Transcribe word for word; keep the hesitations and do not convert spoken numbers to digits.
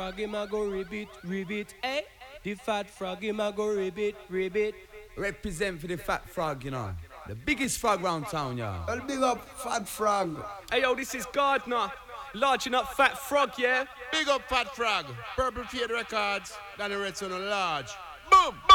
frog him a go ribbit, ribbit, eh? The fat frog him a go ribbit, ribbit. Represent for the fat frog, you know. The biggest frog round town, y'all. Well, big up Fat Frog. Hey yo, this is Gardner. Larging up Fat Frog, yeah? Big up Fat Frog. Purple Fade Records. Danny Redson large. Boom!